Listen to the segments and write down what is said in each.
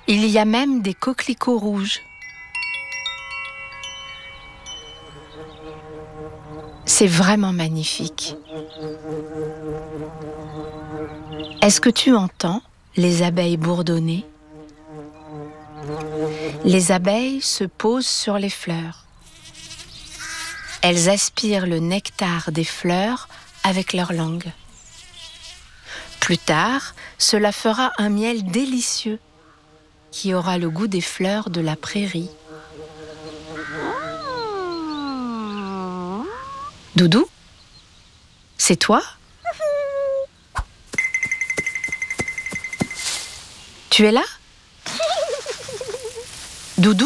Il y a même des coquelicots rouges. C'est vraiment magnifique. Est-ce que tu entends les abeilles bourdonner? Les abeilles se posent sur les fleurs. Elles aspirent le nectar des fleurs avec leur langue. Plus tard, cela fera un miel délicieux qui aura le goût des fleurs de la prairie. Doudou, c'est toi? Tu es là? Doudou?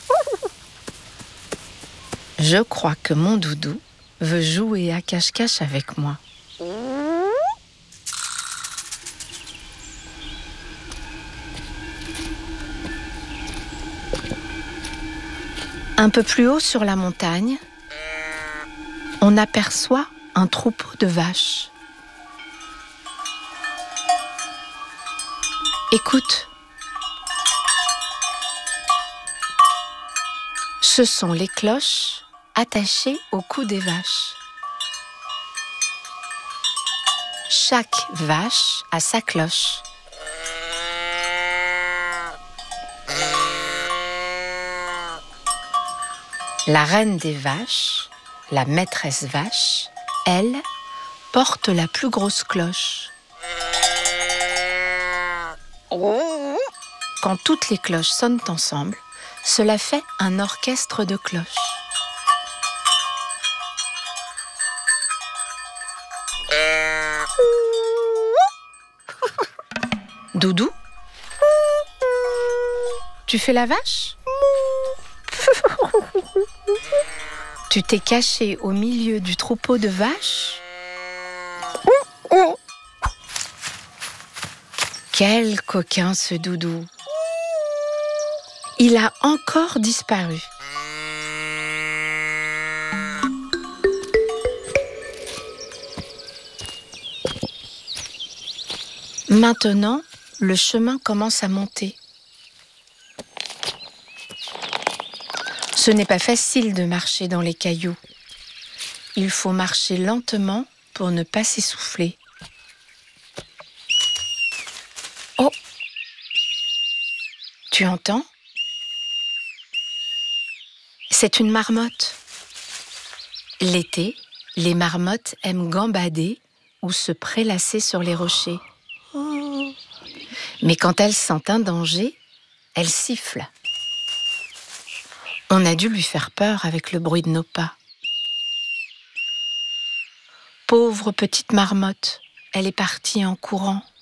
Je crois que mon doudou veut jouer à cache-cache avec moi. Un peu plus haut sur la montagne, on aperçoit un troupeau de vaches. Écoute, ce sont les cloches attachées au cou des vaches. Chaque vache a sa cloche. La reine des vaches, la maîtresse vache, elle, porte la plus grosse cloche. Quand toutes les cloches sonnent ensemble, cela fait un orchestre de cloches. Doudou, tu fais la vache? Tu t'es caché au milieu du troupeau de vaches? Quel coquin ce Doudou! Il a encore disparu. Maintenant, le chemin commence à monter. Ce n'est pas facile de marcher dans les cailloux. Il faut marcher lentement pour ne pas s'essouffler. Oh! Tu entends? C'est une marmotte. L'été, les marmottes aiment gambader ou se prélasser sur les rochers. Mais quand elles sentent un danger, elles sifflent. On a dû lui faire peur avec le bruit de nos pas. Pauvre petite marmotte, elle est partie en courant.